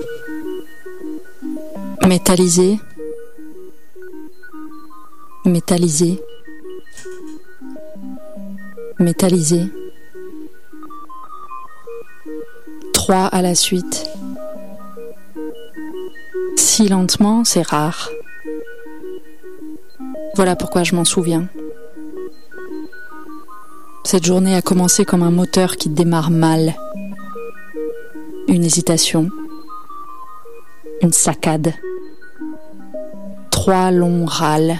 Métallisé. Métallisé. Métallisé. 3 à la suite. Si lentement, c'est rare. Voilà pourquoi je m'en souviens. Cette journée a commencé comme un moteur qui démarre mal. Une hésitation. Une saccade. 3 longs râles.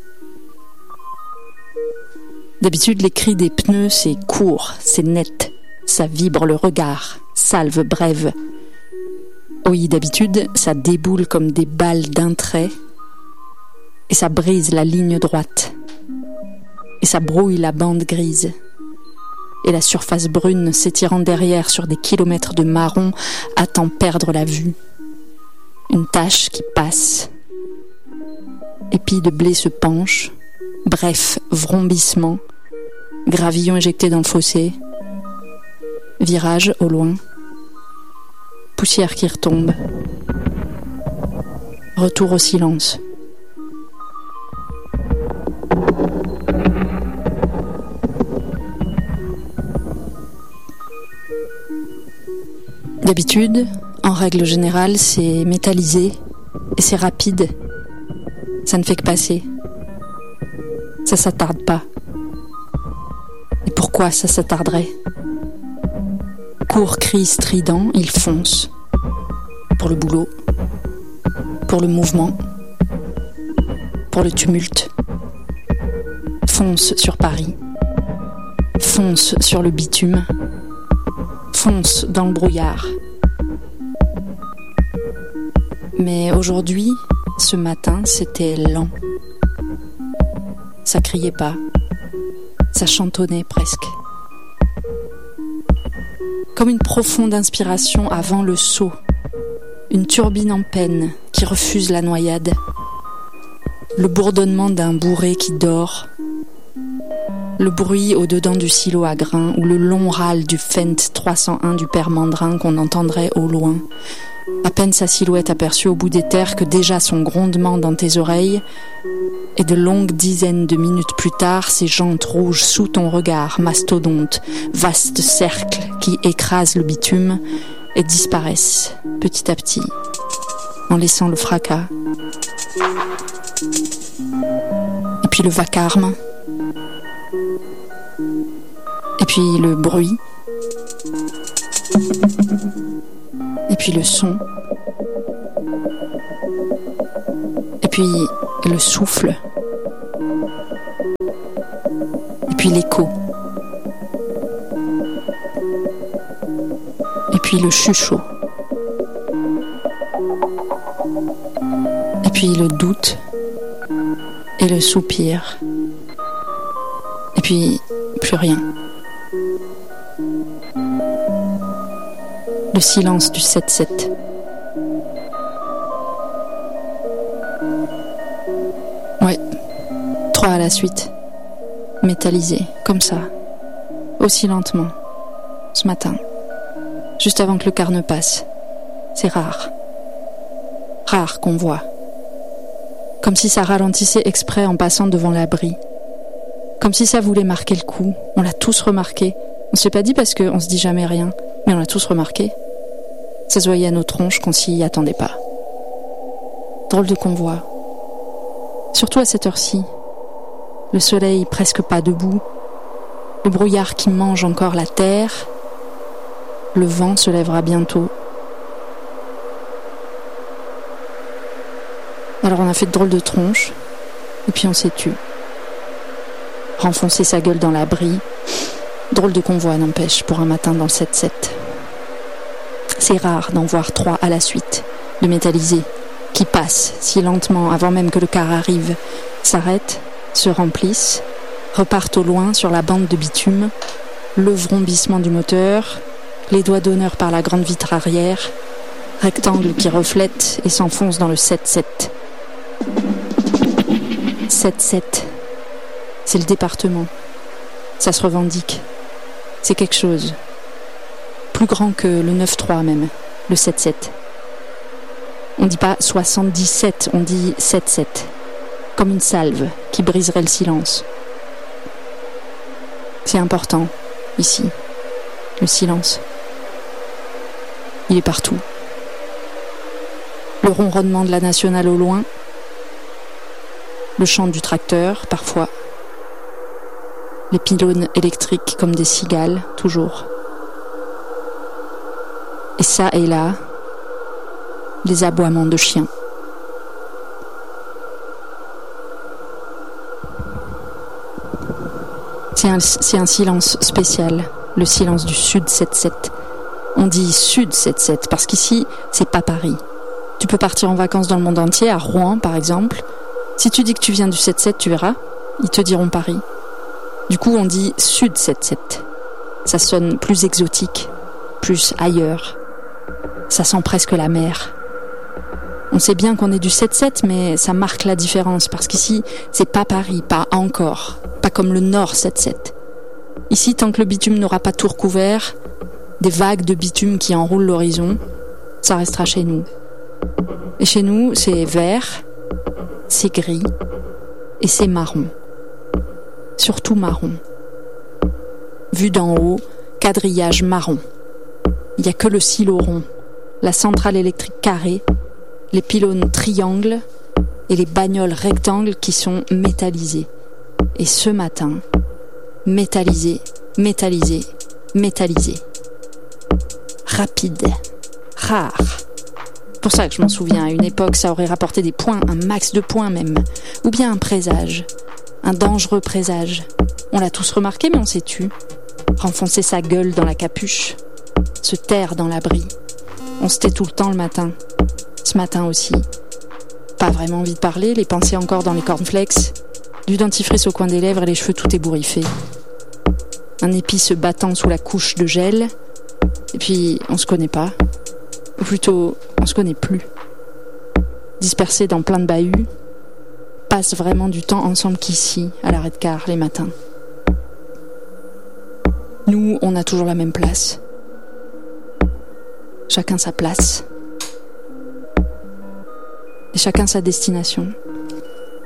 D'habitude, les cris des pneus, c'est court, c'est net. Ça vibre le regard, salve brève. Oui, d'habitude, ça déboule comme des balles d'un trait. Et ça brise la ligne droite. Et ça brouille la bande grise. Et la surface brune s'étirant derrière sur des kilomètres de marron attend perdre la vue. Une tache qui passe. Épis de blé se penche. Bref, vrombissement. Gravillon éjecté dans le fossé. Virage au loin. Poussière qui retombe. Retour au silence. D'habitude, en règle générale, c'est métallisé et c'est rapide. Ça ne fait que passer. Ça s'attarde pas. Et pourquoi ça s'attarderait ? Court cri strident, il fonce. Pour le boulot, pour le mouvement, pour le tumulte. Fonce sur Paris. Fonce sur le bitume. Fonce dans le brouillard. Mais aujourd'hui, ce matin, c'était lent. Ça criait pas. Ça chantonnait presque. Comme une profonde inspiration avant le saut. Une turbine en peine qui refuse la noyade. Le bourdonnement d'un bourré qui dort. Le bruit au-dedans du silo à grains ou le long râle du Fent 301 du père Mandrin qu'on entendrait au loin. À peine sa silhouette aperçue au bout des terres que déjà son grondement dans tes oreilles. Et de longues dizaines de minutes plus tard, ces jantes rouges sous ton regard, mastodonte, vaste cercle qui écrase le bitume et disparaissent petit à petit, en laissant le fracas. Et puis le vacarme. Et puis le bruit. Et puis le son. Et puis le souffle. Et puis l'écho. Et puis le chuchot. Et puis le doute. Et le soupir. Et puis plus rien. Le silence du 7-7. Ouais, 3 à la suite. Métallisé, comme ça. Aussi lentement. Ce matin. Juste avant que le car ne passe. C'est rare. Rare qu'on voit. Comme si ça ralentissait exprès en passant devant l'abri. Comme si ça voulait marquer le coup. On l'a tous remarqué. On se l'est pas dit parce qu'on se dit jamais rien. Mais on l'a tous remarqué. Ça se voyait à nos tronches qu'on s'y attendait pas. Drôle de convoi. Surtout à cette heure-ci. Le soleil presque pas debout. Le brouillard qui mange encore la terre. Le vent se lèvera bientôt. Alors on a fait de drôles de tronches. Et puis on s'est tu. Renfoncer sa gueule dans l'abri. Drôle de convoi n'empêche pour un matin dans le 7-7. C'est rare d'en voir 3 à la suite, de métallisés, qui passent si lentement avant même que le car arrive, s'arrêtent, se remplissent, repartent au loin sur la bande de bitume, le vrombissement du moteur, les doigts d'honneur par la grande vitre arrière, rectangle qui reflète et s'enfonce dans le 7-7. 7-7, c'est le département. Ça se revendique. C'est quelque chose. Plus grand que le 9-3 même, le 7-7. On dit pas 77, on dit 7-7. Comme une salve qui briserait le silence. C'est important, ici, le silence. Il est partout. Le ronronnement de la nationale au loin, le chant du tracteur, parfois, les pylônes électriques comme des cigales, toujours. Et ça et là, les aboiements de chiens. C'est un silence spécial, le silence du Sud 7-7. On dit Sud 7-7 parce qu'ici, c'est pas Paris. Tu peux partir en vacances dans le monde entier, à Rouen par exemple. Si tu dis que tu viens du 7-7, tu verras, ils te diront Paris. Du coup, on dit Sud 7-7. Ça sonne plus exotique, plus ailleurs. Ça sent presque la mer. On sait bien qu'on est du 7-7, mais ça marque la différence, parce qu'ici, c'est pas Paris, pas encore, pas comme le Nord 7-7. Ici, tant que le bitume n'aura pas tout recouvert, des vagues de bitume qui enroulent l'horizon, ça restera chez nous. Et chez nous, c'est vert, c'est gris, et c'est marron. Surtout marron. Vu d'en haut, quadrillage marron. Il n'y a que le silo rond, la centrale électrique carrée, les pylônes triangles et les bagnoles rectangles qui sont métallisés. Et ce matin, métallisé, métallisé, métallisé. Rapide, rare. Pour ça que je m'en souviens, à une époque, ça aurait rapporté des points, un max de points même. Ou bien un présage, un dangereux présage. On l'a tous remarqué, mais on s'est tu. Renfoncer sa gueule dans la capuche, se taire dans l'abri. On se tait tout le temps le matin. Ce matin aussi. Pas vraiment envie de parler, les pensées encore dans les cornflakes, du dentifrice au coin des lèvres et les cheveux tout ébouriffés. Un épi se battant sous la couche de gel, et puis on se connaît pas. Ou plutôt, on se connaît plus. Dispersés dans plein de bahuts, passent vraiment du temps ensemble qu'ici, à l'arrêt de car, les matins. Nous, on a toujours la même place. Chacun sa place. Et chacun sa destination.